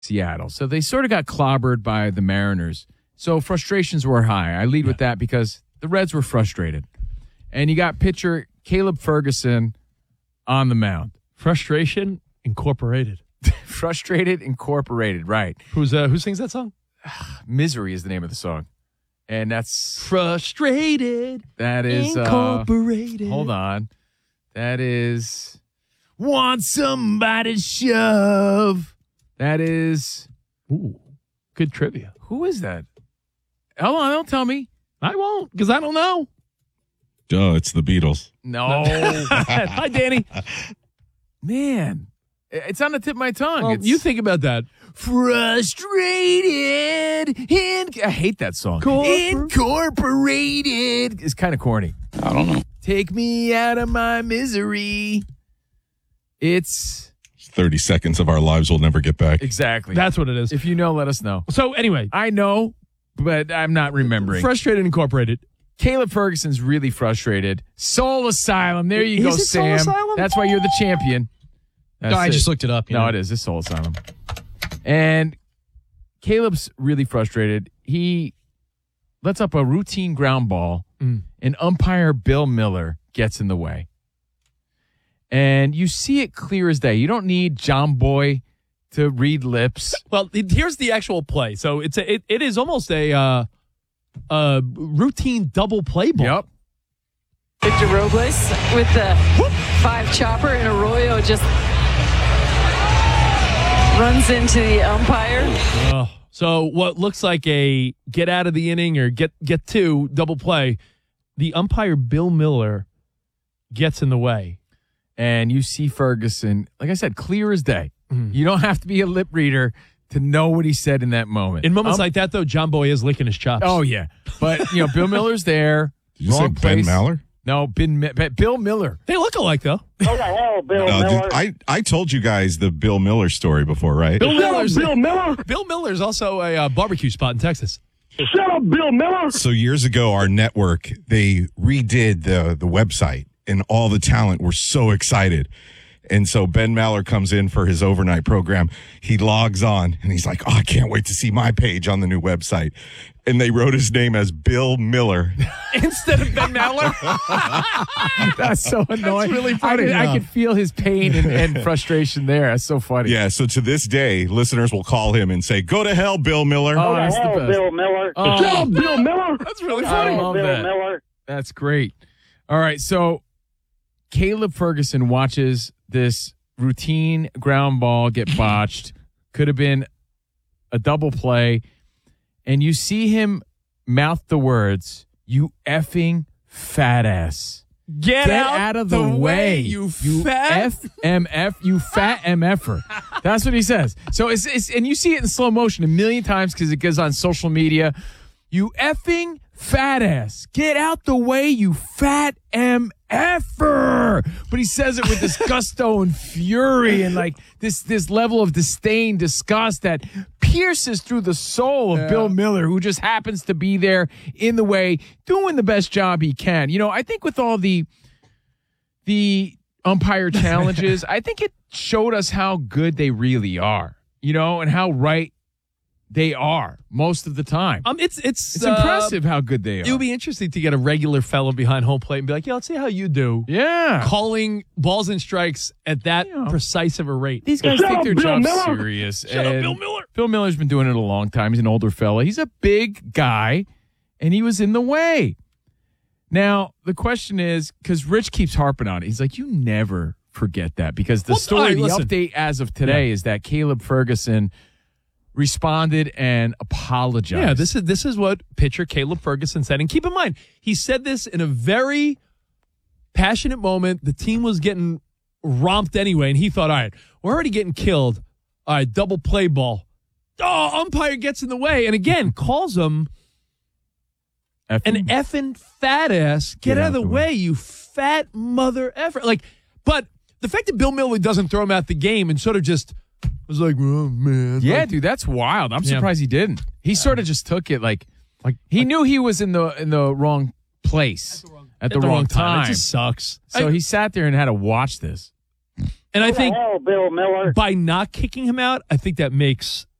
Seattle. So they sort of got clobbered by the Mariners. So frustrations were high. I lead with that because the Reds were frustrated. And you got pitcher Caleb Ferguson on the mound. Frustration Incorporated. Frustrated Incorporated, right. Who sings that song? Misery is the name of the song. And that's... Frustrated That is... Incorporated. Hold on. That is... Want somebody to shove. That is... Ooh, good trivia. Who is that? Hold on, don't tell me. I won't, because I don't know. Duh, it's the Beatles. No. Hi, Danny. Man, it's on the tip of my tongue. Well, It's you think about that. Frustrated. I hate that song. Incorporated. It's kind of corny. I don't know. Take me out of my misery. It's 30 seconds of our lives we'll never get back. exactly. That's what it is. If you know, let us know. So anyway, I know, but I'm not remembering. Frustrated Incorporated. Caleb Ferguson's really frustrated. Soul Asylum. There you go, Is it Soul Sam. Asylum? That's why you're the champion. That's No, I it. just looked it up. No, it is. It's Soul Asylum. And Caleb's really frustrated. He lets up a routine ground ball, and umpire Bill Miller gets in the way. And you see it clear as day. You don't need John Boy to read lips. Well, here's the actual play. So it is almost a routine double play ball. Yep. Victor Robles with the 5 chopper, and Arroyo just runs into the umpire. So what looks like a get out of the inning or get to double play, the umpire Bill Miller gets in the way. And you see Ferguson, like I said, clear as day. You don't have to be a lip reader to know what he said in that moment. In moments like that, though, John Boy is licking his chops. Oh, yeah. But, Bill Miller's there. Did you say Wrong Ben place. Maller? No, Bill Miller. They look alike, though. What the hell, Bill Miller? I told you guys the Bill Miller story before, right? Bill Miller's, Bill Miller. Bill Miller's also a barbecue spot in Texas. Shut up, Bill Miller. So years ago, our network, they redid the website, and all the talent were so excited. And so Ben Maller comes in for his overnight program. He logs on, and he's like, I can't wait to see my page on the new website. And they wrote his name as Bill Miller. Instead of Ben Maller? That's so annoying. That's really funny. I could feel his pain and frustration there. That's so funny. Yeah, so to this day, listeners will call him and say, go to hell, Bill Miller. Oh, What that's the the hell, best. Bill Miller. Oh. Shut up, Bill Miller. That's really I funny. love Bill that. Miller. That's great. All right, so Caleb Ferguson watches this routine ground ball get botched. Could have been a double play. And you see him mouth the words, you effing fat ass. Get out of the way, you fat. FMF, you fat MFer. That's what he says. So it's and you see it in slow motion a million times because it goes on social media. You effing fat ass. Get out the way, you fat MFer. But he says it with this gusto and fury and like this level of disdain, disgust that pierces through the soul of Bill Miller, who just happens to be there in the way, doing the best job he can. I think with all the umpire challenges, I think it showed us how good they really are, and how right they are most of the time. It's impressive how good they are. It would be interesting to get a regular fellow behind home plate and be like, let's see how you do. Yeah. Calling balls and strikes at that precise of a rate. These guys Shut take up, their Bill job Miller. serious. Shut up, and Bill Miller. Bill Miller's been doing it a long time. He's an older fella. He's a big guy, and he was in the way. Now, the question is, because Rich keeps harping on it, he's like, you never forget that. Because the story, the update as of today is that Caleb Ferguson responded and apologized. Yeah, this is what pitcher Caleb Ferguson said. And keep in mind, he said this in a very passionate moment. The team was getting romped anyway, and he thought, all right, we're already getting killed. All right, double play ball. Oh, umpire gets in the way. And again, calls him an effing fat ass. Get out of the way, you fat mother effer. But the fact that Bill Miller doesn't throw him out the game and sort of just was like, oh, man. Yeah, dude, that's wild. I'm surprised he didn't. He sort of just took it like he knew he was in the wrong place at the wrong time. It just sucks. So he sat there and had to watch this. And I think Hell, Bill Miller. by not kicking him out, I think that makes